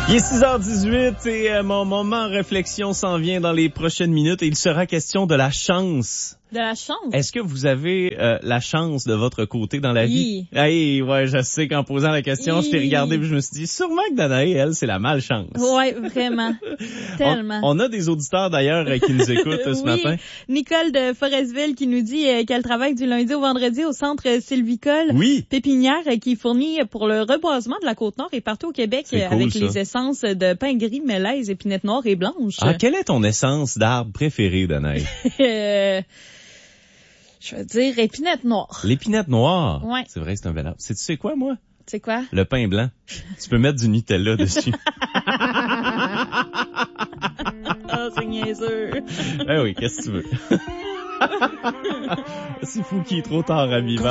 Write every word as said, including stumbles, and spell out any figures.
Il est six heures dix-huit et euh, mon moment réflexion s'en vient dans les prochaines minutes et il sera question de la chance. De la chance? Est-ce que vous avez euh, la chance de votre côté dans la vie? Hey, ouais, je sais qu'en posant la question, Hi. je t'ai regardé et je me suis dit, sûrement que Danae, elle, c'est la malchance. Ouais, vraiment. Tellement. On, on a des auditeurs d'ailleurs euh, qui nous écoutent euh, ce oui. matin. Nicole de Forestville qui nous dit euh, qu'elle travaille du lundi au vendredi au centre sylvicole Oui. Pépinière euh, qui fournit pour le reboisement de la Côte-Nord et partout au Québec C'est euh, cool, avec ça. les essences de pain gris, mélèze, épinette noire et blanche. Ah, quelle est ton essence d'arbre préférée, Danae? euh, je veux dire épinette noire. L'épinette noire. Ouais. C'est vrai que c'est un bel arbre. C'est, tu sais quoi, moi? C'est quoi? Le pain blanc. Tu peux mettre du Nutella dessus. Ah, c'est niaiseux. Ben oui, qu'est-ce que tu veux? C'est fou qu'il est trop tard à vivre.